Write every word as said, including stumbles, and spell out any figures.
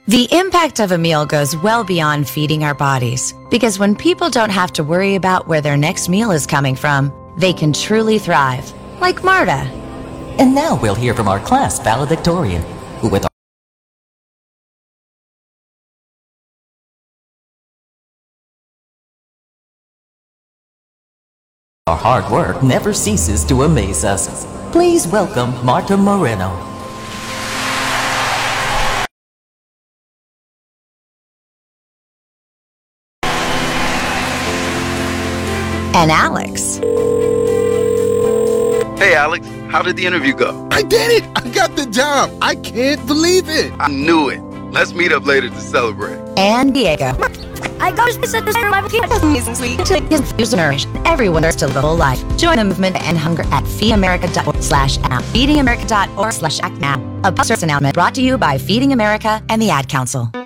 The impact of a meal goes well beyond feeding our bodies, because when people don't have to worry about where their next meal is coming from, they can truly thrive, like Marta. And now we'll hear from our class valedictorian, who with our hard work never ceases to amaze us. Please welcome Marta Moreno. And Alex. Hey Alex, how did the interview go? I did it! I got the job! I can't believe it! I knew it. Let's meet up later to celebrate. And Diego. I got to visit the amazing sweet. Confused and nourished. Everyone is to live a full life. Join the movement and hunger at feedingamerica.org slash app. feedingamerica.org slash act now. A service announcement brought to you by Feeding America and the Ad Council.